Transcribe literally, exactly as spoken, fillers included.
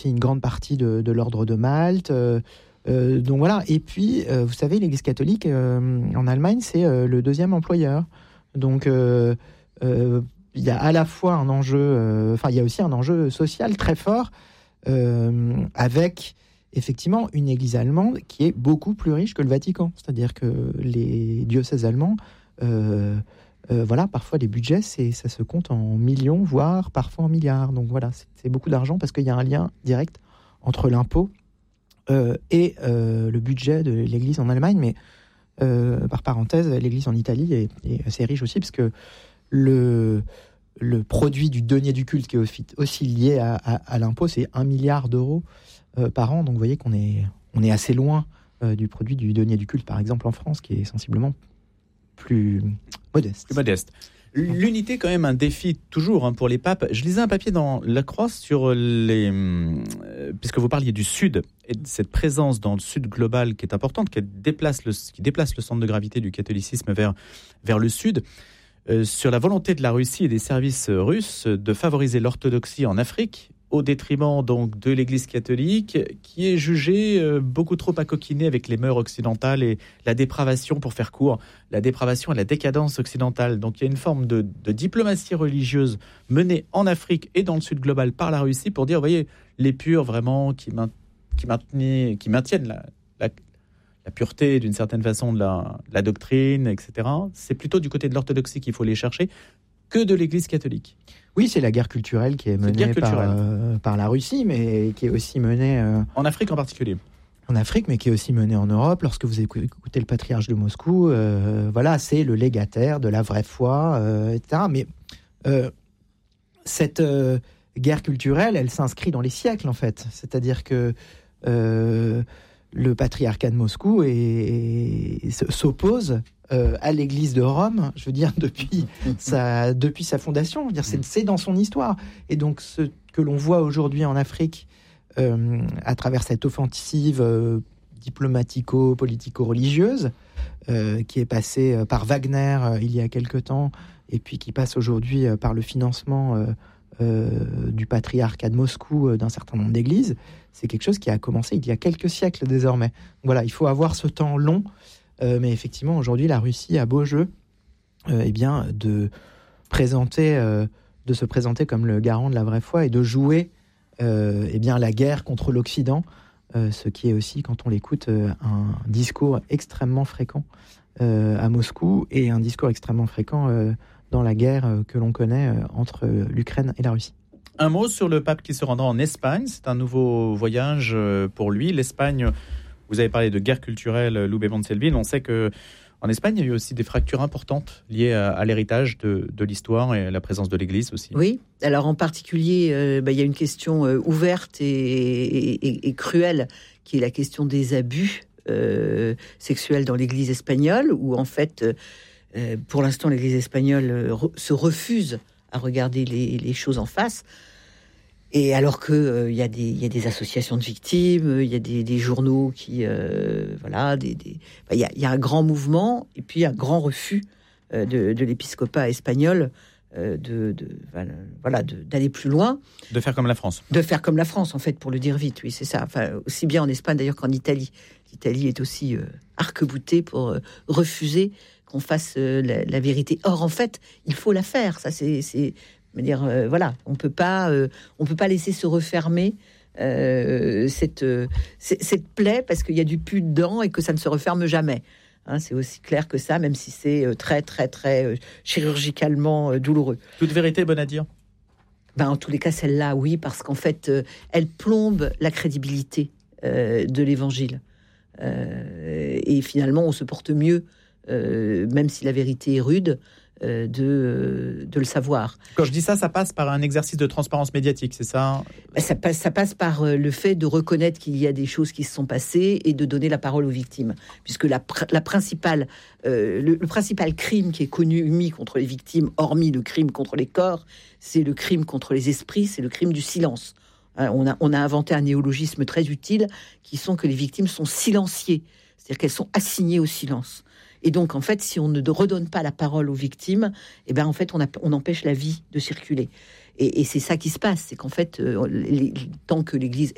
une grande partie de, de l'ordre de Malte. Euh, euh, donc voilà. Et puis, euh, vous savez, l'Église catholique euh, en Allemagne, c'est euh, le deuxième employeur. Donc, euh, euh, il y a à la fois un enjeu, euh, enfin, il y a aussi un enjeu social très fort euh, avec effectivement une Église allemande qui est beaucoup plus riche que le Vatican. C'est-à-dire que les diocèses allemands, euh, euh, voilà, parfois les budgets, c'est, ça se compte en millions, voire parfois en milliards. Donc voilà, c'est, c'est beaucoup d'argent parce qu'il y a un lien direct entre l'impôt euh, et euh, le budget de l'Église en Allemagne. Mais euh, par parenthèse, l'Église en Italie est, est assez riche aussi parce que le, le produit du denier du culte qui est aussi, aussi lié à, à, à l'impôt, c'est un milliard d'euros euh, par an. Donc vous voyez qu'on est, on est assez loin euh, du produit du denier du culte, par exemple en France, qui est sensiblement plus modeste. Plus modeste. L'unité, quand même, un défi toujours hein, pour les papes. Je lisais un papier dans La Croix sur les... Euh, puisque vous parliez du Sud, et de cette présence dans le Sud global qui est importante, qui déplace le, qui déplace le centre de gravité du catholicisme vers, vers le Sud, euh, sur la volonté de la Russie et des services russes de favoriser l'orthodoxie en Afrique, au détriment donc de l'Église catholique, qui est jugée euh, beaucoup trop à coquiner avec les mœurs occidentales et la dépravation, pour faire court, la dépravation et la décadence occidentale. Donc il y a une forme de, de diplomatie religieuse menée en Afrique et dans le Sud global par la Russie pour dire, vous voyez, les purs vraiment qui, main, qui, maintenaient, qui maintiennent la, la, la pureté d'une certaine façon de la, la doctrine, et cetera. C'est plutôt du côté de l'orthodoxie qu'il faut les chercher que de l'Église catholique. Oui, c'est la guerre culturelle qui est menée par, euh, par la Russie, mais qui est aussi menée... Euh, en Afrique en particulier. En Afrique, mais qui est aussi menée en Europe. Lorsque vous écoutez le patriarche de Moscou, euh, voilà, c'est le légataire de la vraie foi, euh, et cetera. Mais euh, cette euh, guerre culturelle, elle s'inscrit dans les siècles, en fait. C'est-à-dire que euh, le patriarcat de Moscou est, est, s'oppose Euh, à l'Église de Rome, je veux dire, depuis sa, depuis sa fondation. Je veux dire, c'est, c'est dans son histoire. Et donc, ce que l'on voit aujourd'hui en Afrique, euh, à travers cette offensive euh, diplomatico-politico-religieuse, euh, qui est passée euh, par Wagner euh, il y a quelque temps, et puis qui passe aujourd'hui euh, par le financement euh, euh, du patriarcat de Moscou euh, d'un certain nombre d'églises, c'est quelque chose qui a commencé il y a quelques siècles désormais. Donc, voilà, il faut avoir ce temps long. Euh, mais effectivement, aujourd'hui, la Russie a beau jeu euh, eh bien, de, présenter, euh, de se présenter comme le garant de la vraie foi et de jouer euh, eh bien, la guerre contre l'Occident, euh, ce qui est aussi, quand on l'écoute, euh, un discours extrêmement fréquent euh, à Moscou et un discours extrêmement fréquent euh, dans la guerre euh, que l'on connaît euh, entre l'Ukraine et la Russie. Un mot sur le pape qui se rendra en Espagne. C'est un nouveau voyage pour lui. L'Espagne... Vous avez parlé de guerre culturelle, Loubet Montselville. On sait qu'en Espagne, il y a eu aussi des fractures importantes liées à, à l'héritage de, de l'histoire et à la présence de l'Église aussi. Oui, alors en particulier, euh, bah, il y a une question euh, ouverte et, et, et cruelle, qui est la question des abus euh, sexuels dans l'Église espagnole, où en fait, euh, pour l'instant, l'Église espagnole euh, re- se refuse à regarder les, les choses en face. Et alors que euh, y a des il y a des associations de victimes, il y a des, des journaux qui euh, voilà des il bah, y a il y a un grand mouvement et puis un grand refus euh, de, de l'épiscopat espagnol euh, de, de voilà de, d'aller plus loin, de faire comme la France, de faire comme la France en fait, pour le dire vite. Oui, c'est ça. Enfin, aussi bien en Espagne d'ailleurs qu'en Italie. L'Italie est aussi euh, arc-boutée pour euh, refuser qu'on fasse euh, la, la vérité. Or en fait, il faut la faire. Ça c'est c'est dire euh, voilà, on peut pas euh, on peut pas laisser se refermer euh, cette euh, cette plaie parce qu'il y a du pus dedans et que ça ne se referme jamais. Hein, c'est aussi clair que ça, même si c'est euh, très très très euh, chirurgicalement euh, douloureux. Toute vérité bonne à dire. Ben en tous les cas celle-là oui, parce qu'en fait euh, elle plombe la crédibilité euh, de l'Évangile euh, et finalement on se porte mieux euh, même si la vérité est rude. De, de le savoir. Quand je dis ça, ça passe par un exercice de transparence médiatique, c'est ça ? Ça passe, ça passe par le fait de reconnaître qu'il y a des choses qui se sont passées et de donner la parole aux victimes. Puisque la, la principale, euh, le, le principal crime qui est connu, mis contre les victimes, hormis le crime contre les corps, c'est le crime contre les esprits, c'est le crime du silence. Hein, on a, on a inventé un néologisme très utile qui sont que les victimes sont silenciées, c'est-à-dire qu'elles sont assignées au silence. Et donc, en fait, si on ne redonne pas la parole aux victimes, eh ben, en fait, on, a, on empêche la vie de circuler. Et, et c'est ça qui se passe, c'est qu'en fait, euh, les, tant que l'Église